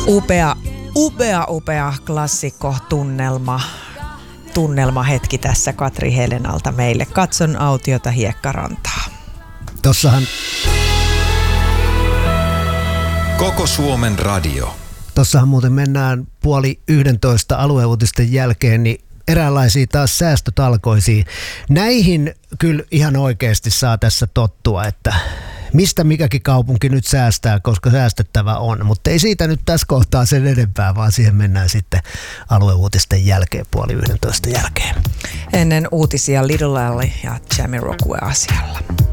Upea klassikko tunnelma hetki tässä Katri Helenalta meille. Katson autiota Hiekkarantaa. Tossahan Koko Suomen radio. Tossahan muuten mennään 10:30 alueuutisten jälkeen, niin eräänlaisiin taas säästötalkoisiin. Näihin kyllä ihan oikeasti saa tässä tottua, että mistä mikäkin kaupunki nyt säästää, koska säästettävä on. Mutta ei siitä nyt tässä kohtaa sen enempää, vaan siihen mennään sitten alueuutisten jälkeen, 10:30 jälkeen. Ennen uutisia Little Ally ja Jamiroquai asialla.